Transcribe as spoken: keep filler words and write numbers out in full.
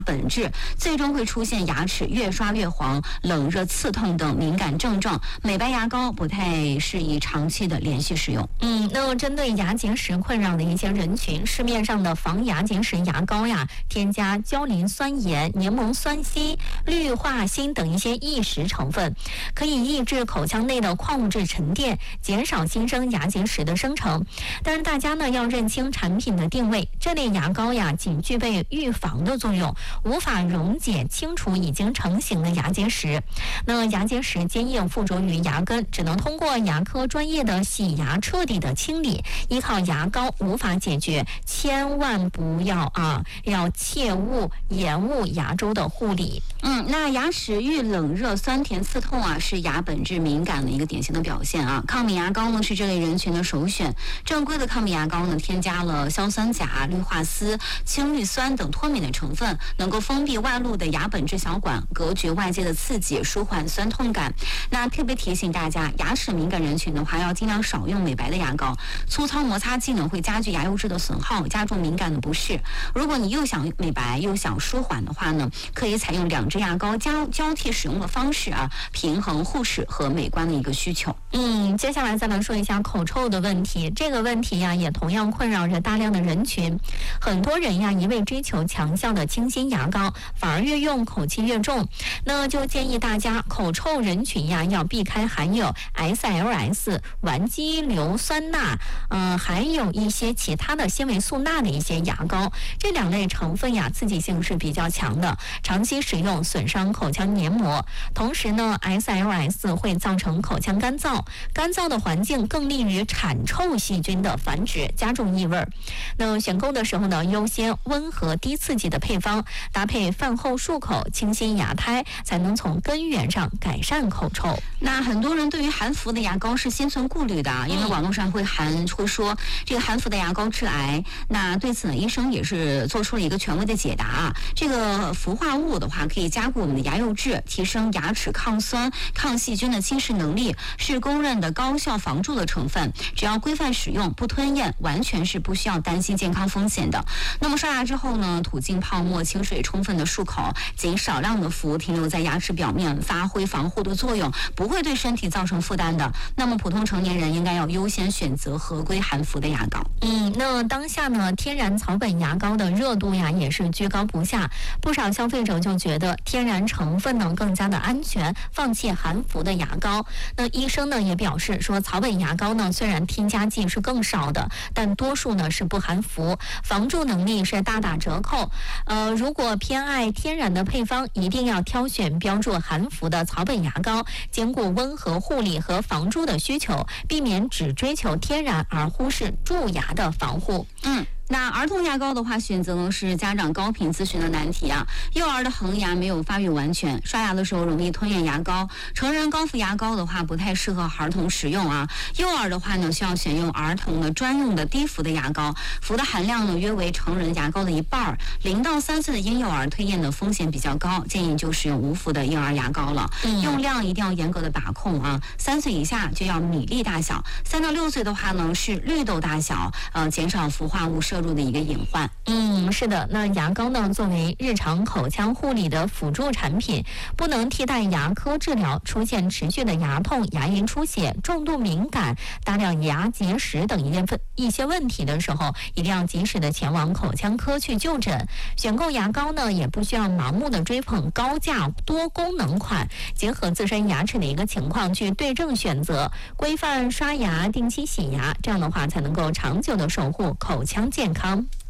本质，最终会出现牙齿越刷越黄、冷热刺痛等敏感症状。美白牙膏不太适宜长期的连续使用。 嗯，那针对牙结石困扰的一些人群，市面上的防牙结石牙膏呀，添加焦磷酸盐、柠檬酸烯、氯化锌等一些异食成分，可以抑制口腔内的矿物质沉淀，减少新生牙结石的生成。但是大家呢要认清产品的定位，这类牙膏呀仅具备预防的作用，无法溶解清除已经成型的牙结石。那牙结石坚硬附着于牙根，只能通过牙科专业的洗牙彻底的清理，依靠牙膏无法解决，千万不要啊，要切勿延误牙周的护理。 嗯，那牙齿遇冷热、酸甜、刺痛啊，是牙本质敏感的一个典型的表现啊。抗敏牙膏呢是这类人群的首选。正规的抗敏牙膏呢，添加了硝酸钾、氯化锶、氢氯酸等脱敏的成分，能够封闭外露的牙本质小管，隔绝外界的刺激，舒缓酸痛感。那特别提醒大家，牙齿敏感人群的话，要尽量少用美白的牙膏，粗糙摩擦剂呢会加剧牙釉质的损耗，加重敏感的不适。如果你又想美白又想舒缓的话呢，可以采用两支牙膏交交替使用的方式啊，平衡护齿和美观的一个需求。 嗯，接下来再来说一下口臭的问题。这个问题呀，也同样困扰着大量的人群。很多人呀，一味追求强效的清新牙膏，反而越用口气越重。那就建议大家，口臭人群呀，要避开含有 S L S、烷基硫酸钠，呃，还有一些其他的纤维素钠的一些牙膏。这两类成分呀，刺激性是比较强的，长期使用损伤口腔黏膜。同时呢 ，S L S 会造成口腔干燥，干燥的环境更利于产臭细菌的繁殖，加重异味。那选购的时候呢，优先温和低刺激的配方，搭配饭后漱口、清新牙苔，才能从根源上改善口臭。 那很多人对于含氟的牙膏是心存顾虑的啊，因为网络上会含会说这个含氟的牙膏致癌。那对此呢，医生也是做出了一个权威的解答啊。这个氟化物的话，可以加固我们的牙釉质，提升牙齿抗酸、抗细菌的侵蚀能力，是公认的高效防蛀的成分。只要规范使用，不吞咽，完全是不需要担心健康风险的。那么刷牙之后呢，吐净泡沫，清水充分的漱口，仅少量的氟停留在牙齿表面，发挥防护的作用，不会对身体造成负担的。那么普通成年人应该要优先选择合规含氟的牙膏。 嗯，那当下呢，天然草本牙膏的热度呀也是居高不下，不少消费者就觉得天然成分呢更加的安全，放弃含氟的牙膏。那医生呢也表示说，草本牙膏呢虽然添加剂是更少的，但多数呢是不含氟，防蛀能力是大打折扣。呃，如果偏爱天然的配方，一定要挑选标注含氟的草本牙膏，兼顾温和护理和防蛀的需求，避免只追求天然而忽视蛀牙的防护。 嗯。那儿童牙膏的话，选择呢是家长高频咨询的难题啊。幼儿的恒牙没有发育完全，刷牙的时候容易吞咽牙膏。成人高氟牙膏的话，不太适合儿童使用啊。幼儿的话呢，需要选用儿童的专用的低氟的牙膏，氟的含量呢约为成人牙膏的一半儿。零到三岁的婴幼儿吞咽的风险比较高，建议就使用无氟的婴儿牙膏了。嗯、用量一定要严格的把控啊。三岁以下就要米粒大小，三到六岁的话呢是绿豆大小，呃，减少氟化物摄入的一个隐患。 嗯，是的，那牙膏呢，作为日常口腔护理的辅助产品，不能替代牙科治疗。出现持续的牙痛、牙龈出血、重度敏感、大量牙结石等一些问一些问题的时候，一定要及时的前往口腔科去就诊。选购牙膏呢，也不需要盲目的追捧高价多功能款，结合自身牙齿的一个情况去对症选择，规范刷牙、定期洗牙，这样的话才能够长久的守护口腔健康。